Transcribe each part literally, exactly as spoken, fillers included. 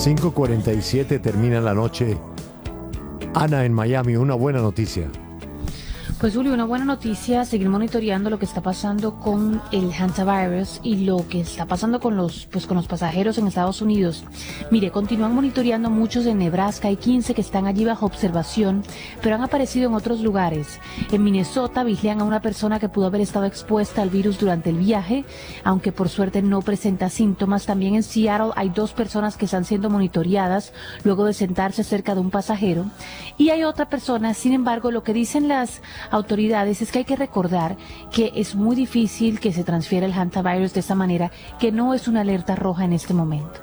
cinco cuarenta y siete termina la noche. Ana en Miami, una buena noticia. Pues Julio, una buena noticia, seguir monitoreando lo que está pasando con el hantavirus y lo que está pasando con los, pues con los pasajeros en Estados Unidos. Mire, continúan monitoreando muchos en Nebraska, hay quince que están allí bajo observación, pero han aparecido en otros lugares. En Minnesota vigilan a una persona que pudo haber estado expuesta al virus durante el viaje, aunque por suerte no presenta síntomas. También en Seattle hay dos personas que están siendo monitoreadas luego de sentarse cerca de un pasajero. Y hay otra persona, sin embargo, lo que dicen las autoridades es que hay que recordar que es muy difícil que se transfiera el hantavirus de esta manera, que no es una alerta roja en este momento.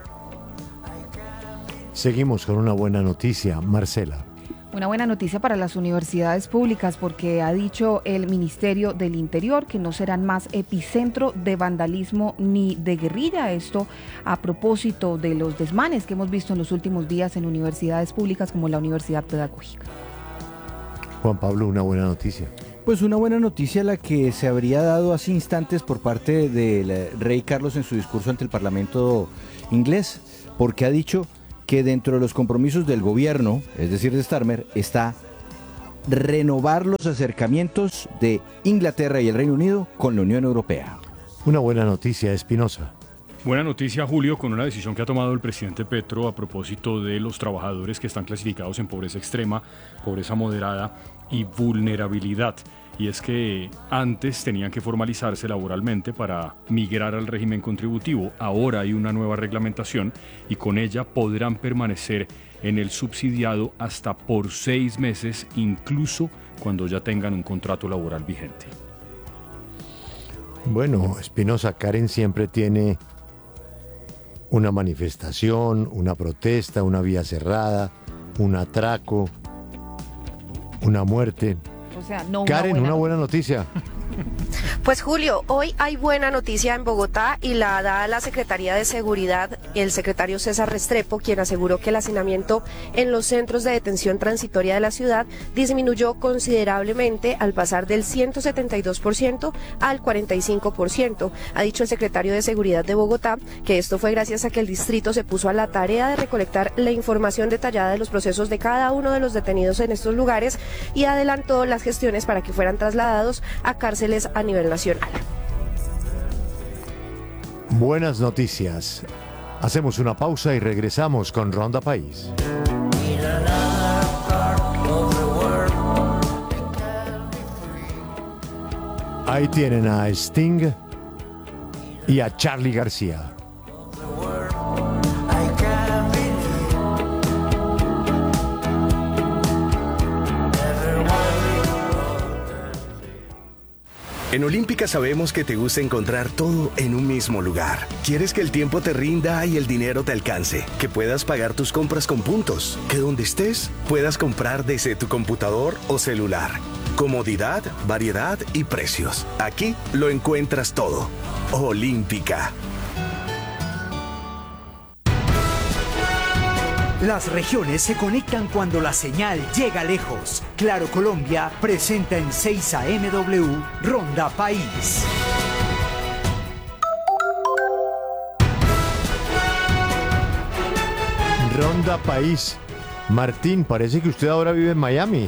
Seguimos con una buena noticia, Marcela. Una buena noticia para las universidades públicas porque ha dicho el Ministerio del Interior que no serán más epicentro de vandalismo ni de guerrilla. Esto a propósito de los desmanes que hemos visto en los últimos días en universidades públicas como la Universidad Pedagógica. Juan Pablo, una buena noticia. Pues una buena noticia la que se habría dado hace instantes por parte del rey Carlos en su discurso ante el Parlamento inglés, porque ha dicho que dentro de los compromisos del gobierno, es decir de Starmer, está renovar los acercamientos de Inglaterra y el Reino Unido con la Unión Europea. Una buena noticia, Espinosa. Buena noticia, Julio, con una decisión que ha tomado el presidente Petro a propósito de los trabajadores que están clasificados en pobreza extrema, pobreza moderada y vulnerabilidad. Y es que antes tenían que formalizarse laboralmente para migrar al régimen contributivo. Ahora hay una nueva reglamentación y con ella podrán permanecer en el subsidiado hasta por seis meses, incluso cuando ya tengan un contrato laboral vigente. Bueno, Espinosa, Karen siempre tiene una manifestación, una protesta, una vía cerrada, un atraco, una muerte. O sea, no una Karen, buena una buena noticia. Pues Julio, hoy hay buena noticia en Bogotá y la da la Secretaría de Seguridad, el secretario César Restrepo, quien aseguró que el hacinamiento en los centros de detención transitoria de la ciudad disminuyó considerablemente al pasar del ciento setenta y dos por ciento al cuarenta y cinco por ciento. Ha dicho el secretario de Seguridad de Bogotá que esto fue gracias a que el distrito se puso a la tarea de recolectar la información detallada de los procesos de cada uno de los detenidos en estos lugares y adelantó las gestiones para que fueran trasladados a cárceles a nivel nacional. Buenas noticias. Hacemos una pausa y regresamos con Ronda País. Ahí tienen a Sting y a Charly García. En Olímpica sabemos que te gusta encontrar todo en un mismo lugar. Quieres que el tiempo te rinda y el dinero te alcance, que puedas pagar tus compras con puntos, que donde estés puedas comprar desde tu computador o celular. Comodidad, variedad y precios. Aquí lo encuentras todo. Olímpica. Las regiones se conectan cuando la señal llega lejos. Claro Colombia presenta en seis A M W Ronda País. Ronda País. Martín, parece que usted ahora vive en Miami.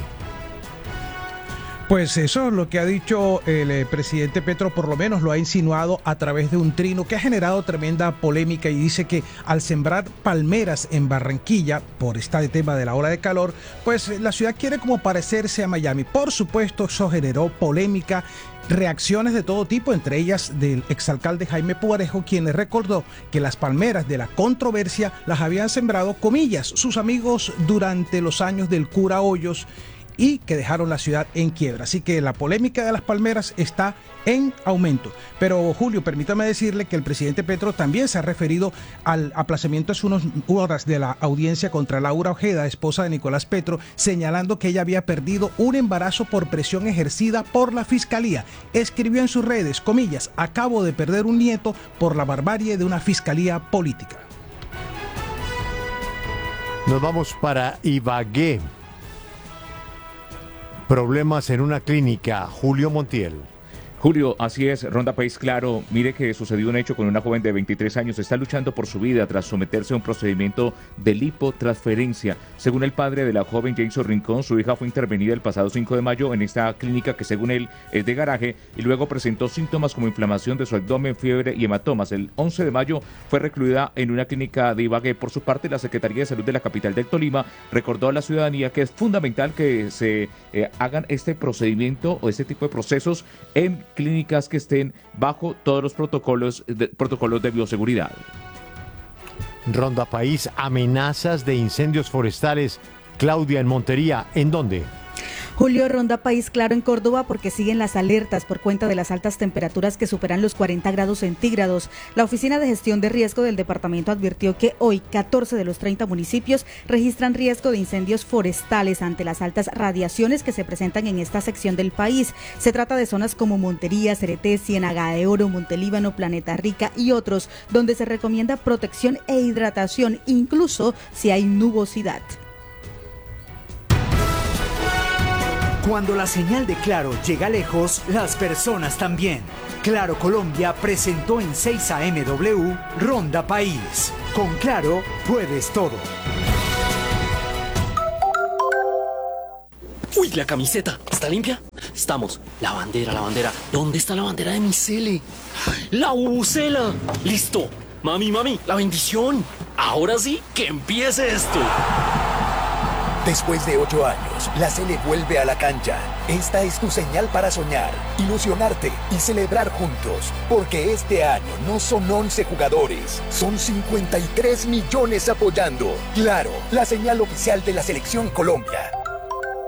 Pues eso es lo que ha dicho el eh, presidente Petro, por lo menos lo ha insinuado a través de un trino que ha generado tremenda polémica y dice que al sembrar palmeras en Barranquilla, por este tema de la ola de calor, pues la ciudad quiere como parecerse a Miami. Por supuesto, eso generó polémica, reacciones de todo tipo, entre ellas del exalcalde Jaime Pumarejo, quien le recordó que las palmeras de la controversia las habían sembrado, comillas, sus amigos durante los años del cura Hoyos, y que dejaron la ciudad en quiebra. Así que la polémica de las palmeras está en aumento. Pero Julio, permítame decirle que el presidente Petro también se ha referido al aplazamiento hace unas horas de la audiencia contra Laura Ojeda, esposa de Nicolás Petro, señalando que ella había perdido un embarazo por presión ejercida por la fiscalía. Escribió en sus redes, comillas, acabo de perder un nieto por la barbarie de una fiscalía política. Nos vamos para Ibagué. Problemas en una clínica. Julio Montiel. Julio, así es, Ronda País Claro. Mire que sucedió un hecho con una joven de veintitrés años. Está luchando por su vida tras someterse a un procedimiento de lipotransferencia. Según el padre de la joven, Jason Rincón, su hija fue intervenida el pasado cinco de mayo en esta clínica que según él es de garaje y luego presentó síntomas como inflamación de su abdomen, fiebre y hematomas. El once de mayo fue recluida en una clínica de Ibagué. Por su parte, la Secretaría de Salud de la capital del Tolima recordó a la ciudadanía que es fundamental que se eh, hagan este procedimiento o este tipo de procesos en clínicas que estén bajo todos los protocolos de, protocolos de bioseguridad. Ronda País, amenazas de incendios forestales. Claudia, en Montería, ¿en dónde? Julio, Ronda País Claro en Córdoba porque siguen las alertas por cuenta de las altas temperaturas que superan los cuarenta grados centígrados. La Oficina de Gestión de Riesgo del departamento advirtió que hoy catorce de los treinta municipios registran riesgo de incendios forestales ante las altas radiaciones que se presentan en esta sección del país. Se trata de zonas como Montería, Cereté, Ciénaga de Oro, Montelíbano, Planeta Rica y otros, donde se recomienda protección e hidratación, incluso si hay nubosidad. Cuando la señal de Claro llega lejos, las personas también. Claro Colombia presentó en seis A M W Ronda País. Con Claro puedes todo. Uy, la camiseta, ¿está limpia? Estamos. La bandera, la bandera. ¿Dónde está la bandera de mi cele? ¡La bubucela! ¡Listo! Mami, mami, la bendición. Ahora sí, que empiece esto. Después de ocho años, la Sele vuelve a la cancha. Esta es tu señal para soñar, ilusionarte y celebrar juntos. Porque este año no son once jugadores, son cincuenta y tres millones apoyando. Claro, la señal oficial de la Selección Colombia.